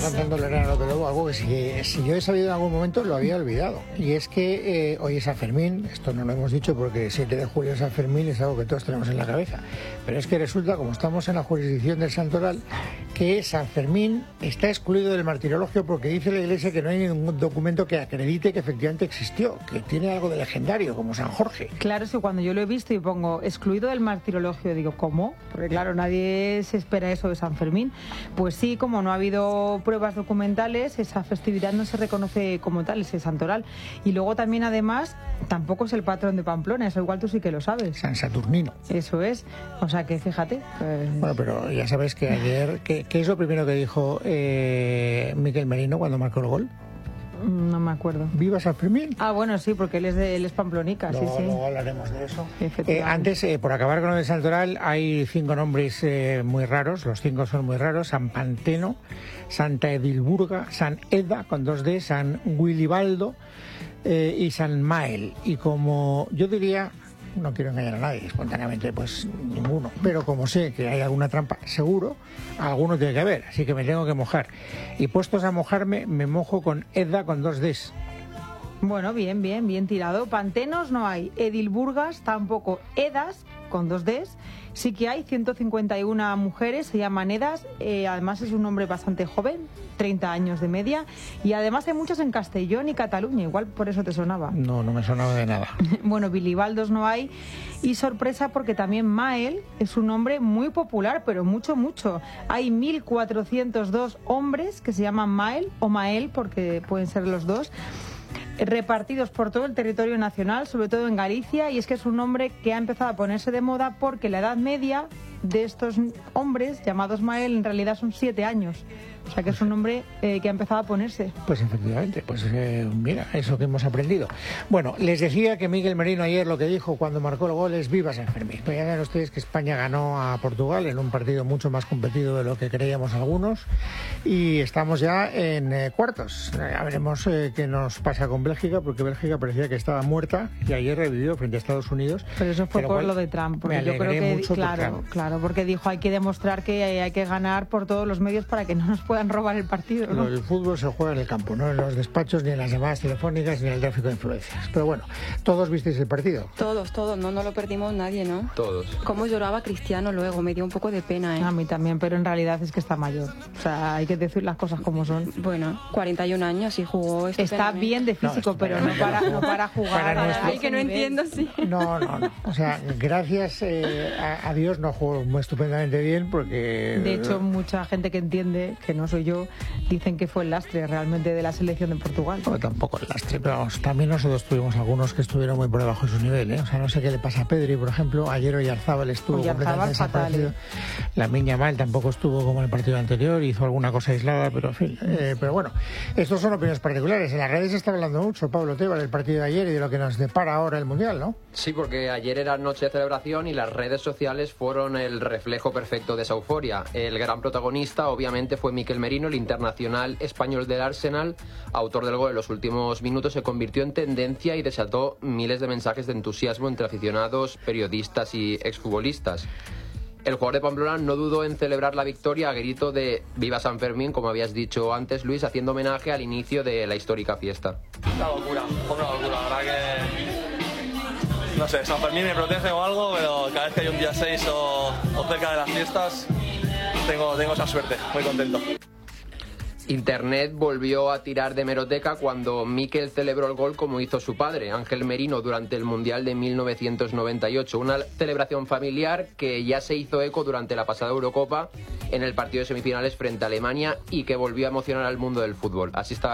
cantando Lorena López Lobo algo que si yo he sabido en algún momento lo había olvidado. Y es que hoy es San Fermín, esto no lo hemos dicho porque 7 de julio es San Fermín, es algo que todos tenemos en la cabeza. Pero es que resulta, como estamos en la jurisdicción del Santoral, que San Fermín está excluido del martirologio porque dice la Iglesia que no hay ningún documento que acredite que efectivamente existió, que tiene algo de legendario, como San Jorge. Claro, es que cuando yo lo he visto y pongo excluido del martirologio, digo, ¿cómo? Porque claro, nadie se espera eso de San Fermín. Pues sí, como no ha habido pruebas documentales, esa festividad no se reconoce como tal, ese santoral. Y luego también, además, tampoco es el patrón de Pamplona, eso igual tú sí que lo sabes. San Saturnino. Eso es, o sea que fíjate. Pues... Bueno, pero ya sabes que ayer, ¿qué es lo primero que dijo Miquel Merino cuando marcó el gol? No me acuerdo. ¿Viva San Fermín? Ah, bueno, sí, porque él es pamplonica, sí. Luego hablaremos de eso. Antes, por acabar con lo del Santoral, hay 5 nombres muy raros, los 5 son muy raros: San Panteno, Santa Edilburga, San Eda, con 2 D, San Wilibaldo y San Mael. Y como yo diría... No quiero engañar a nadie, espontáneamente pues ninguno, pero como sé que hay alguna trampa, seguro, alguno tiene que haber, así que me tengo que mojar. Y puestos a mojarme, me mojo con Edda con 2 Ds. Bueno, bien tirado. Pantenos no hay, Edilburgas tampoco, Edas con 2 Ds. Sí que hay 151 mujeres, se llaman Edas, además es un nombre bastante joven, 30 años de media, y además hay muchos en Castellón y Cataluña, igual por eso te sonaba. No me sonaba de nada. Bueno, Bilibaldos no hay, y sorpresa porque también Mael es un nombre muy popular, pero mucho. Hay 1.402 hombres que se llaman Mael o Mael, porque pueden ser los dos, repartidos por todo el territorio nacional, sobre todo en Galicia, y es que es un nombre que ha empezado a ponerse de moda porque la edad media de estos hombres llamados Mael en realidad son 7 años. O sea que es un nombre que ha empezado a ponerse. Pues efectivamente, mira, eso que hemos aprendido. Bueno, les decía que Miguel Merino ayer lo que dijo cuando marcó el gol es viva San Fermín. Pero ya saben ustedes que España ganó a Portugal en un partido mucho más competido de lo que creíamos algunos. Y estamos ya en cuartos. Ya veremos qué nos pasa con Bélgica, porque Bélgica parecía que estaba muerta y ayer revivió frente a Estados Unidos. Pero eso fue por lo de Trump. Porque yo creo que, claro, porque dijo hay que demostrar que hay que ganar por todos los medios para que no nos puedan robar el partido, ¿no? El fútbol se juega en el campo, no en los despachos, ni en las llamadas telefónicas, ni en el tráfico de influencias. Pero bueno, ¿todos visteis el partido? Todos, no lo perdimos nadie, ¿no? Todos. Cómo lloraba Cristiano luego, me dio un poco de pena, ¿eh? A mí también, pero en realidad es que está mayor. O sea, hay que decir las cosas como son. Bueno, 41 años y jugó... Está bien de físico, pero no para jugar. Ay, que no entiendo, sí. No. O sea, gracias a Dios no jugó muy estupendamente bien porque... De hecho, mucha gente que entiende, que no soy yo, dicen que fue el lastre realmente de la selección de Portugal. No, tampoco el lastre, pero vamos, también nosotros tuvimos algunos que estuvieron muy por debajo de su nivel, ¿eh? O sea, no sé qué le pasa a Pedri, por ejemplo. Ayer Oyarzábal estuvo completamente desaparecido. Lamine Yamal tampoco estuvo como en el partido anterior, hizo alguna cosa aislada, pero en fin. Pero bueno, estos son opiniones particulares. En las redes se está hablando mucho, Pablo Tebas, del partido de ayer y de lo que nos depara ahora el Mundial, ¿no? Sí, porque ayer era noche de celebración y las redes sociales fueron el reflejo perfecto de esa euforia. El gran protagonista, obviamente, fue Miquel Merino, el internacional español del Arsenal, autor del gol en los últimos minutos. Se convirtió en tendencia y desató miles de mensajes de entusiasmo entre aficionados, periodistas y exfutbolistas. El jugador de Pamplona no dudó en celebrar la victoria a grito de Viva San Fermín, como habías dicho antes, Luis, haciendo homenaje al inicio de la histórica fiesta. Una locura, la verdad que... No sé, San Fermín me protege o algo, pero cada vez que hay un día 6 o cerca de las fiestas, tengo esa suerte, muy contento. Internet volvió a tirar de hemeroteca cuando Miquel celebró el gol como hizo su padre, Ángel Merino, durante el Mundial de 1998. Una celebración familiar que ya se hizo eco durante la pasada Eurocopa en el partido de semifinales frente a Alemania y que volvió a emocionar al mundo del fútbol. Así estaba